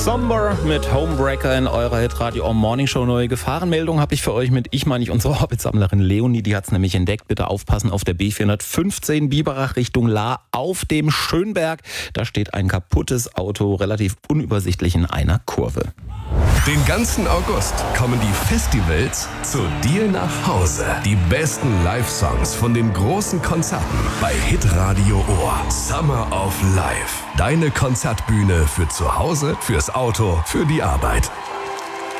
Somber mit Homebreaker in eurer Hitradio Morning Show. Neue Gefahrenmeldung habe ich für euch mit unsere Hobbitsammlerin Leonie. Die hat es nämlich entdeckt. Bitte aufpassen auf der B415 Biberach Richtung Lahr auf dem Schönberg. Da steht ein kaputtes Auto, relativ unübersichtlich in einer Kurve. Den ganzen August kommen die Festivals zu dir nach Hause. Die besten Live-Songs von den großen Konzerten bei Hitradio Ohr. Summer of Life. Deine Konzertbühne für zu Hause, fürs Auto, für die Arbeit.